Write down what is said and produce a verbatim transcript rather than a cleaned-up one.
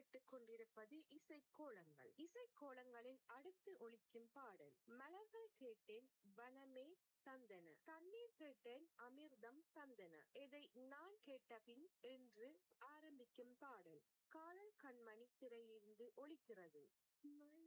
கேட்டுக் கொண்டிருப்பது இசைக்கோலங்கள். இசைக்கோலங்களில் அடுத்து ஒலிக்கும் பாடல் மலர்கள் கேட்டேன் வனமே தந்தன, தண்ணீர் கேட்டேன் அமிர்தம் தந்தன, இதை நான் கேட்டபின் என்று ஆரம்பிக்கும் பாடல் காதல் கண்மணி திரையிலிருந்து ஒலிக்கிறது.